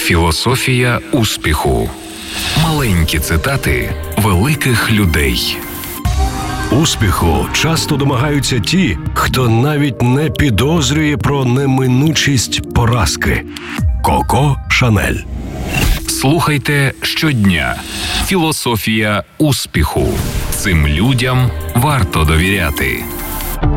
Філософія успіху. Маленькі цитати великих людей. Успіху часто домагаються ті, хто навіть не підозрює про неминучість поразки. Коко Шанель. Слухайте щодня. Філософія успіху. Цим людям варто довіряти.